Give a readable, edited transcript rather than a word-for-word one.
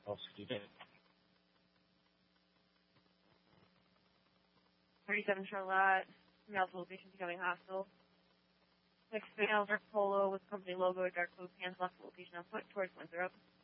I'll skip it. 37 Charlotte, male location becoming hostile. Next male, dark polo with company logo, dark blue pants, left location on foot towards Winthrop.